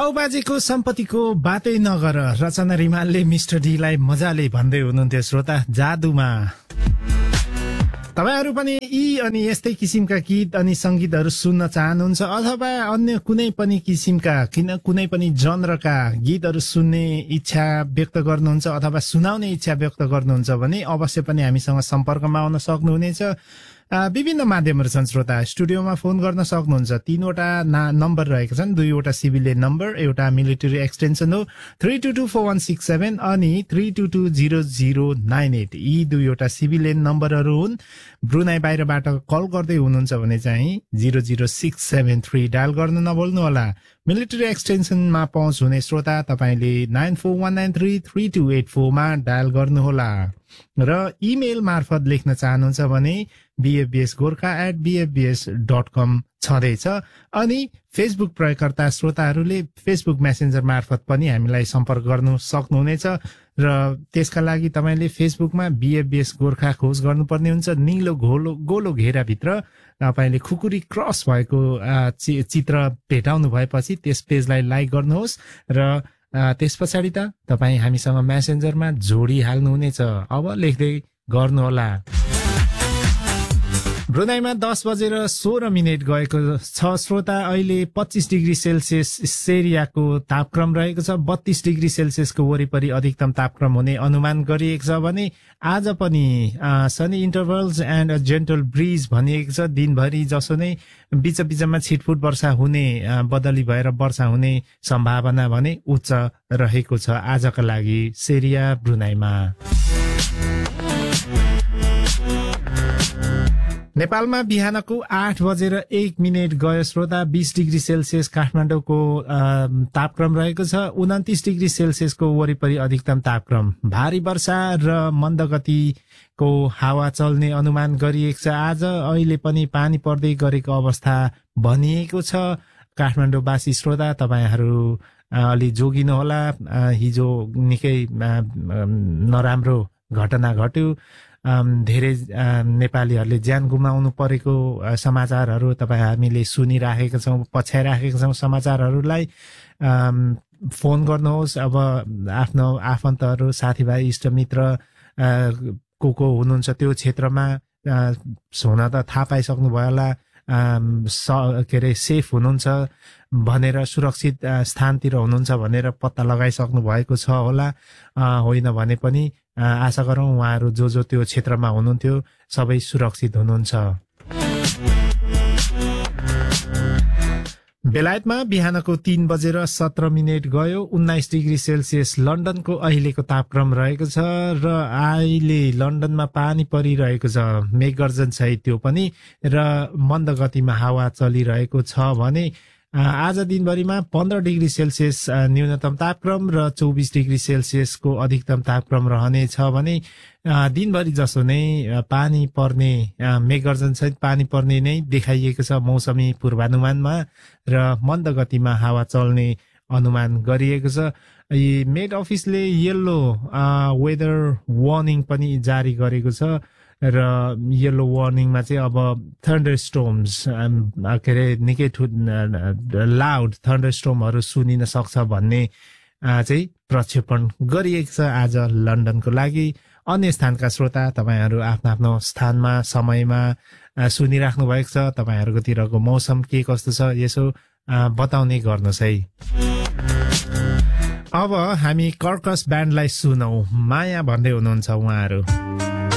बाउबाजेको सम्पत्तिको बातै नगर रचना रिमालले मिस्टर डीलाई मजाले भन्दै हुनुहुन्थ्यो श्रोता जादुमा। तपाईहरु पनि यी अनि यस्तै किसिमका गीत अनि संगीतहरू सुन्न चाहनुहुन्छ अथवा अन्य कुनै पनि किसिमका कुनै पनि जनरका गीतहरू सुन्ने इच्छा व्यक्त गर्नुहुन्छ अथवा सुनाउने इच्छा व्यक्त गर्नुहुन्छ भने अवश्य पनि हामीसँग सम्पर्कमा आउन सक्नुहुनेछ। विभिन्न माध्यमहरू छन् श्रोता। स्टुडियोमा फोन गर्न सक्नुहुन्छ। 3वटा नम्बर रहेका छन्, 2वटा सिभिलियन नम्बर, एउटा मिलिटरी एक्सटेन्सन हो 322416 अनि 32200988। यी 2वटा सिभिलियन नम्बरहरू हुन्। ब्रुनाई बाहिरबाट कल गर्दै हुनुहुन्छ भने चाहिँ 00673 डायल गर्न नभुल्नु होला। मिलिटरी एक्सटेन्सनमा पहुँच हुने श्रोता तपाईले 9419333284 मा डायल गर्नुहोला। र इमेल मार्फत लेख्न चाहनुहुन्छ भने bfbsgorkha@bfbs.com छँदैछ। अनि फेसबुक प्रयोगकर्ता श्रोताहरूले फेसबुक मेसेन्जर मार्फत पनि हामीलाई सम्पर्क गर्नु सक्नुहुनेछ। र त्यसका लागि तपाईले फेसबुकमा BFBS गोर्खा खोज गर्नुपर्ने हुन्छ। निलो गोलो घेराभित्र तपाईले खुकुरी क्रस भएको चित्र भेटाउनु भएपछि त्यस पेजलाई लाइक गर्नुहोस् र त्यस पछाडि त तपाई हामीसँग मेसेन्जरमा जोडिहाल्नुहुनेछ। अब लेख्दै गर्नुहोला। ब्रुनाईमा 10:16 गएको छ श्रोता। अहिले 25 डिग्री सेल्सियस सेरियाको तापक्रम रहेको छ। 32 डिग्री सेल्सियसको वरिपरि अधिकतम तापक्रम हुने अनुमान गरिएको छ भने आज पनि Sunny इन्टरभल्स and a gentle bridge भनिएको छ। दिनभरि जसो नै बीचमा छिटफुट वर्षा हुने, बदली भएर वर्षा हुने सम्भावना भने उच्च रहेको छ आजका लागि सेरिया ब्रुनाईमा। नेपालमा बिहानको 8:01 गयो श्रोता। 20 डिग्री सेल्सियस काठमाडौँको तापक्रम रहेको छ। 29 डिग्री सेल्सियसको वरिपरि अधिकतम तापक्रम। भारी वर्षा र मन्द गतिको हावा चल्ने अनुमान गरिएको छ। आज अहिले पनि पानी पर्दै गरेको अवस्था भनिएको छ। काठमाडौँवासी श्रोता तपाईहरू अलि जोगिनुहोला। हिजो निकै नराम्रो घटना घट्यो। धेरै नेपालीहरूले ज्यान गुमाउनु परेको समाचारहरू हामीले सुनिराखेका छौँ, पछ्याइराखेका छौँ। समाचारहरूलाई फोन गर्नुहोस्। अब आफ्नो आफन्तहरू, साथीभाइ, इष्टमित्र को हुनुहुन्छ त्यो क्षेत्रमा हुन त थाहा पाइसक्नु भयो होला। सेफ हुनुहुन्छ भनेर, सुरक्षित स्थानतिर हुनुहुन्छ भनेर पत्ता लगाइसक्नु भएको छ होला। होइन भने पनि आशा गरौँ उहाँहरू जो त्यो क्षेत्रमा हुनुहुन्थ्यो सबै सुरक्षित हुनुहुन्छ। बेलायतमा बिहानको 3:17 गयो। 19 डिग्री सेल्सियस लन्डनको अहिलेको तापक्रम रहेको छ। र अहिले लन्डनमा पानी परिरहेको छ, मेघगर्जन सहित त्यो पनि, र मन्द गतिमा हावा चलिरहेको छ भने आज दिनभरिमा 15 डिग्री सेल्सियस न्यूनतम तापक्रम र 24 डिग्री सेल्सियसको अधिकतम तापक्रम रहनेछ भने दिनभरि जसो नै पानी पर्ने, मेघगर्जन सहित पानी पर्ने नै देखाइएको छ मौसमी पूर्वानुमानमा। र मन्द गतिमा हावा चल्ने अनुमान गरिएको छ। मेट अफिसले येल्लो वेदर वार्निङ पनि जारी गरेको छ। र येल्लो वार्निङमा चाहिँ अब थन्डर स्टोर्म्स निकै लाउड थन्डर स्टोर्महरू सुनिन सक्छ भन्ने चाहिँ प्रक्षेपण गरिएको छ आज लन्डनको लागि। अन्य स्थानका श्रोता तपाईहरू आफ्नो आफ्नो स्थानमा समयमा सुनिराख्नु भएको छ। तपाईहरूकोतिरको मौसम के कस्तो छ यसो बताउने गर्नुहोस् है। अब हामी कर्कस ब्यान्डलाई सुनौ। माया भन्दै हुनुहुन्छ उहाँहरू।